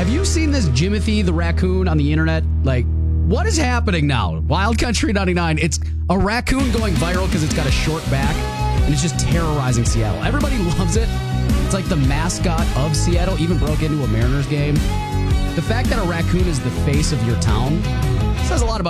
you seen this Jimothy the raccoon on the internet? Like, what is happening now? Wild Country 99. It's a raccoon going viral because it's got a short back and it's just terrorizing Seattle. Everybody loves it. It's like the mascot of Seattle. Even broke into a Mariners game. The fact that a raccoon is the face of your town says a lot about